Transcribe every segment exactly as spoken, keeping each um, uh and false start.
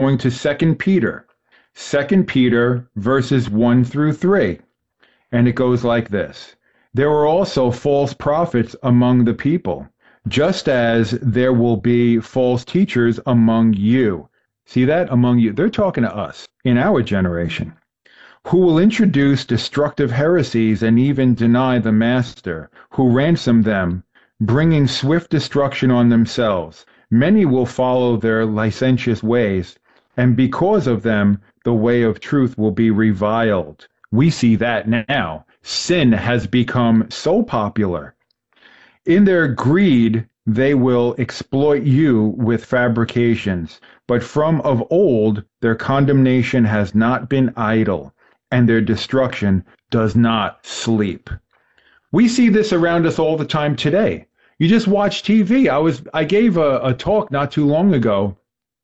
going to Second Peter. Second Peter verses one through three. And it goes like this. There were also false prophets among the people, just as there will be false teachers among you. See that? Among you. They're talking to us in our generation, who will introduce destructive heresies and even deny the master, who ransomed them, bringing swift destruction on themselves. Many will follow their licentious ways, and because of them, the way of truth will be reviled. We see that now. Sin has become so popular. In their greed, they will exploit you with fabrications, but from of old their condemnation has not been idle, and their destruction does not sleep. We see this around us all the time today. You just watch T V. I was I gave a, a talk not too long ago,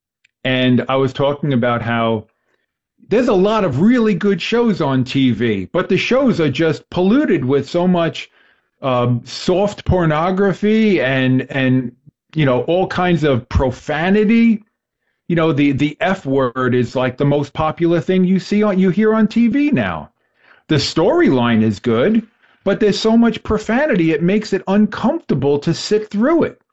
and I was talking about how there's a lot of really good shows on T V, but the shows are just polluted with so much um, soft pornography and and you know all kinds of profanity. You know, the the F word is like the most popular thing you see on you hear on T V now. The storyline is good, but there's so much profanity it makes it uncomfortable to sit through it.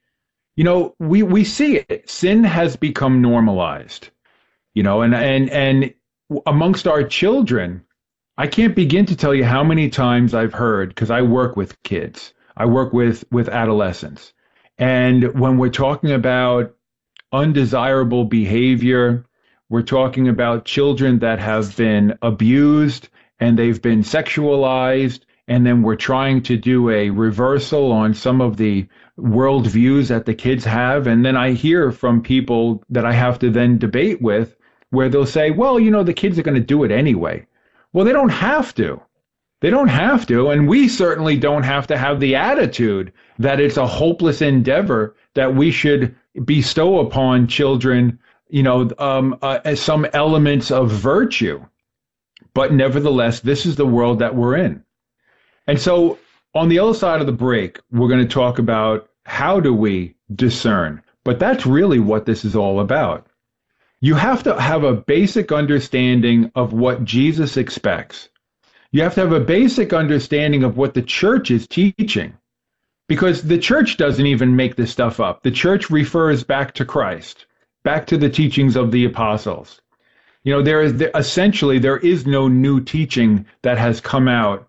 You know, we we see it. Sin has become normalized. You know, and and and amongst our children, I can't begin to tell you how many times I've heard, because I work with kids, I work with with adolescents, and when we're talking about undesirable behavior, we're talking about children that have been abused and they've been sexualized, and then we're trying to do a reversal on some of the worldviews that the kids have, and then I hear from people that I have to then debate with, where they'll say, well, you know, the kids are going to do it anyway. Well, they don't have to. They don't have to, and we certainly don't have to have the attitude that it's a hopeless endeavor that we should bestow upon children, you know, um, uh, some elements of virtue. But nevertheless, this is the world that we're in. And so on the other side of the break, we're going to talk about how do we discern. But that's really what this is all about. You have to have a basic understanding of what Jesus expects. You have to have a basic understanding of what the church is teaching. Because the church doesn't even make this stuff up. The church refers back to Christ, back to the teachings of the apostles. You know, there is there, essentially there is no new teaching that has come out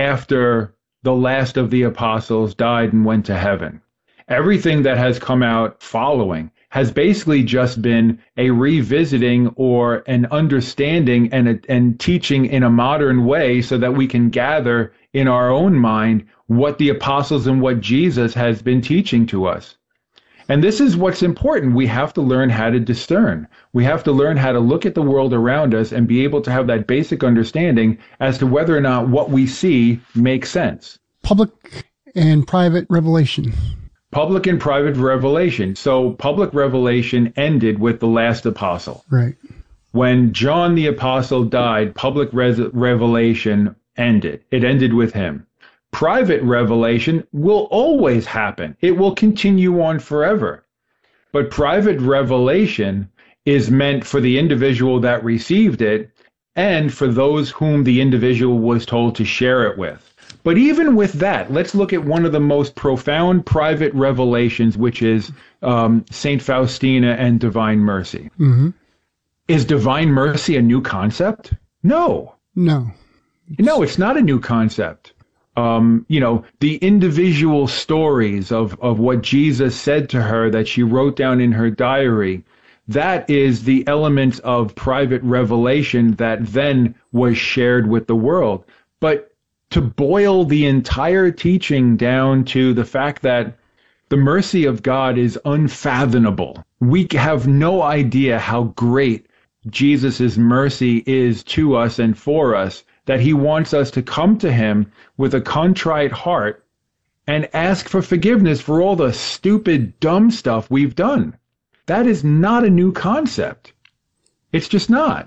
after the last of the apostles died and went to heaven. Everything that has come out following has basically just been a revisiting or an understanding and, a, and teaching in a modern way so that we can gather in our own mind what the apostles and what Jesus has been teaching to us. And this is what's important. We have to learn how to discern. We have to learn how to look at the world around us and be able to have that basic understanding as to whether or not what we see makes sense. Public and private revelation. Public and private revelation. So public revelation ended with the last apostle. Right. When John the apostle died, public res- revelation ended. It ended with him. Private revelation will always happen. It will continue on forever. But private revelation is meant for the individual that received it and for those whom the individual was told to share it with. But even with that, let's look at one of the most profound private revelations, which is um, Saint Faustina and Divine Mercy. Mm-hmm. Is Divine Mercy a new concept? No. No. No, it's not a new concept. Um, you know, the individual stories of, of what Jesus said to her that she wrote down in her diary, that is the element of private revelation that then was shared with the world. But to boil the entire teaching down to the fact that the mercy of God is unfathomable. We have no idea how great Jesus' mercy is to us and for us, that he wants us to come to him with a contrite heart and ask for forgiveness for all the stupid, dumb stuff we've done. That is not a new concept. It's just not.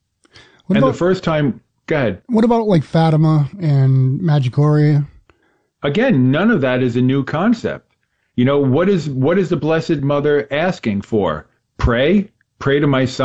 What and about- the first time... Go ahead. What about like Fatima and Medjugorje? Again, none of that is a new concept. You know, what is what is the Blessed Mother asking for? Pray, pray to my son.